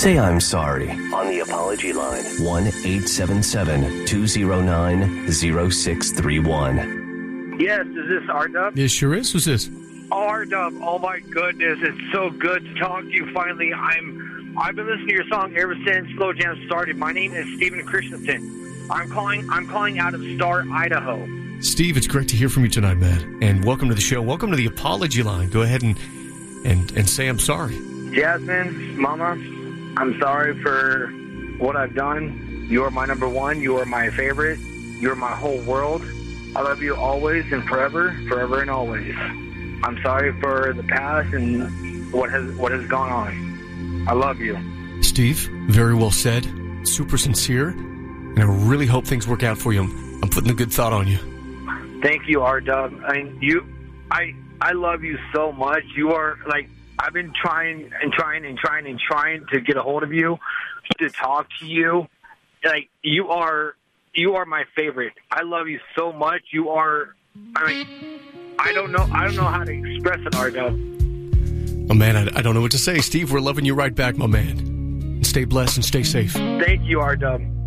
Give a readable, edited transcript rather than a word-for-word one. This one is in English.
Say I'm sorry on the apology line. 1-877-209-0631. Yes, is this R-Dub? It sure is. Who's this? R-Dub, oh my goodness, it's so good to talk to you finally. I've been listening to your song ever since Slow Jam started. My name is Stephen Christensen. I'm calling out of Star, Idaho. Steve, it's great to hear from you tonight, man. And welcome to the show. Welcome to the apology line. Go ahead and say I'm sorry. Jasmine, Mama, I'm sorry for what I've done. You are my number one. You are my favorite. You're my whole world. I love you always and forever, forever and always. I'm sorry for the past and what has gone on. I love you. Steve, very well said. Super sincere. And I really hope things work out for you. I'm putting a good thought on you. Thank you, R-Dub. I love you so much. You are like, I've been trying to get a hold of you, to talk to you. Like, you are my favorite. I love you so much. You are, I don't know how to express it, R-Dub. Oh, man, I don't know what to say. Steve, we're loving you right back, my man. Stay blessed and stay safe. Thank you, R-Dub.